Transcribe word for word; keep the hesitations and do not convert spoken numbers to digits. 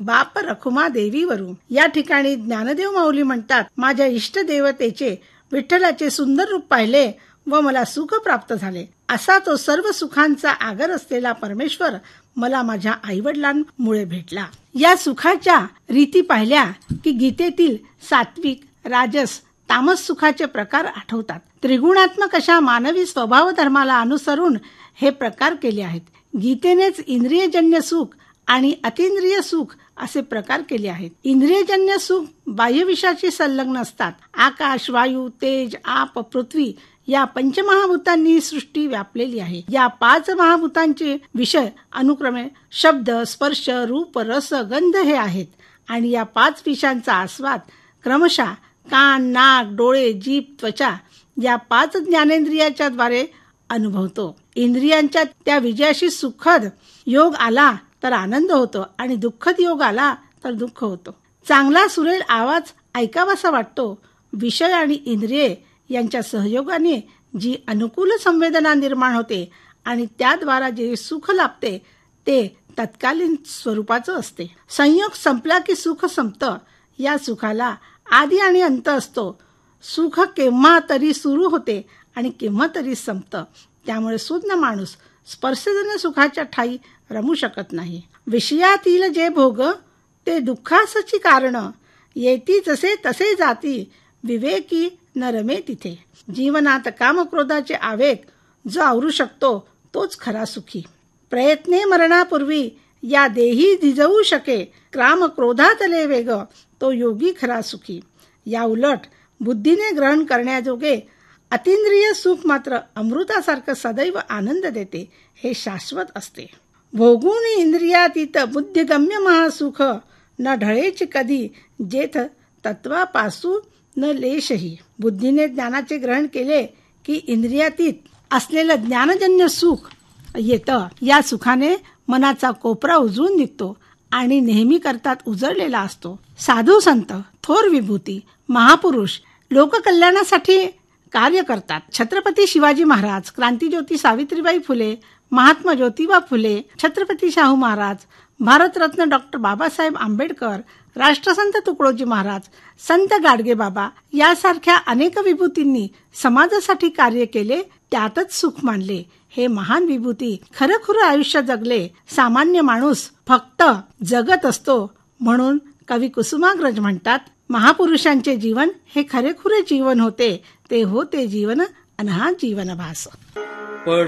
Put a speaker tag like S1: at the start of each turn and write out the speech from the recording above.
S1: बाप रखुमा देवीवरून. या ठिकाणी ज्ञानदेव माऊली म्हणतात, माझ्या इष्ट देवतेचे विठ्ठलाचे सुंदर रूप पाहिले व मला सुख प्राप्त झाले. असा तो सर्व सुखांचा आगर असलेला परमेश्वर मला माझ्या आईवडिलांमुळे भेटला. या सुखाच्या रीती पाहिल्या की गीतेतील सात्विक, राजस, तामस सुखाचे प्रकार आठवतात. त्रिगुणात्मक अशा मानवी स्वभाव धर्माला अनुसरून हे प्रकार केले आहेत. गीतेनेच इंद्रियजन्य सुख आणि अतिंद्रिय सुख असे प्रकार केले आहेत. इंद्रियजन्य सुख बाह्यविषयाशी संलग्न असतात. आकाश, वायू, तेज, आप, पृथ्वी या पंचमहाभूतांनी सृष्टी व्यापलेली आहे. या पाच महाभूतांचे विषय अनुक्रमे शब्द, स्पर्श, रूप, रस, गंध हे आहेत. आणि या पाच विषयांचा आस्वाद क्रमशः कान, नाक, डोळे, जीभ, त्वचा या पाच ज्ञानेंद्रियाच्या द्वारे अनुभवतो. इंद्रियांच्या त्या विजयाशी सुखद योग आला तर आनंद होतो आणि दुःखद योग आला तर दुःख होतो. चांगला सुरेल आवाज ऐकावासा वाटतो. विषय आणि इंद्रिये यांच्या सहयोगाने जी अनुकूल संवेदना निर्माण होते आणि त्याद्वारा जे सुख लाभते ते तत्कालीन स्वरूपाचं असते. संयोग संपला की सुख संपतं. या सुखाला आदी आणि अंत असतो. सुख केव्हा तरी सुरू होते आणि केव्हा तरी संपतं. त्यामुळे सुज्ञ माणूस स्पर्शजन्य सुखाच्या ठाई रमू शकत नाही. विषयातील जे भोग ते दुःखासची कारण, येती जसे तसे जाती, विवेकी न रमे तिथे. जीवनात कामक्रोधाचे आवेग जो आवरू शकतो तोच खरा सुखी. प्रयत्ने मरणापूर्वी या देही झिजवू शके, काम क्रोधातले वेग, तो योगी खरा सुखी. या उलट बुद्धीने ग्रहण करण्याजोगे अतिंद्रिय सुख मात्र अमृतासारखं सदैव आनंद देते. हे शाश्वत असते. भोगून इंद्रियातीत बुद्धिगम्य महासुख, न ढळेच कधी जेथ तत्वापासू न लेशही. बुद्धीने ज्ञानाचे ग्रहण केले की इंद्रियातीत असलेलं ज्ञानजन्य सुख येतं. या सुखाने मनाचा कोपरा उजळून निघतो आणि नेहमी करतात उजळलेला असतो. साधू संत, थोर विभूती, महापुरुष लोककल्याणासाठी कार्य करतात. छत्रपती शिवाजी महाराज, क्रांतीज्योती सावित्रीबाई फुले, महात्मा ज्योतिबा फुले, छत्रपती शाहू महाराज, भारतरत्न डॉक्टर बाबासाहेब आंबेडकर, राष्ट्रसंत तुकडोजी महाराज, संत गाडगे बाबा यासारख्या अनेक विभूतींनी समाजासाठी कार्य केले, त्यातच सुख मानले. हे महान विभूती खरंखुरं आयुष्य जगले. सामान्य माणूस फक्त जगत असतो. म्हणून कवी कुसुमाग्रज म्हणतात, महापुरुषांचे जीवन हे खरेखुरे जीवन होते, ते होते जीवन अनहा जीवन भास.